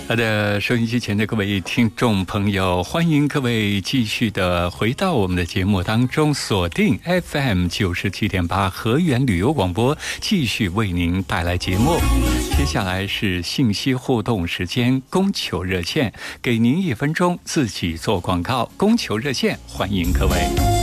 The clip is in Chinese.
好的，收音机前的各位听众朋友，欢迎各位继续的回到我们的节目当中，锁定 FM97.8 河源旅游广播，继续为您带来节目。接下来是信息互动时间，供求热线，给您1分钟自己做广告，供求热线，欢迎各位。